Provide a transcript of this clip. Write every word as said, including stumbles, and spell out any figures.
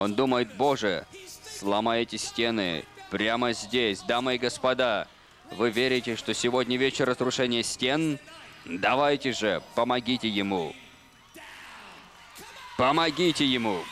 Он думает: боже, сломай эти стены прямо здесь, дамы и господа. Вы верите, что сегодня вечер разрушения стен? Давайте же, помогите ему. Помогите ему.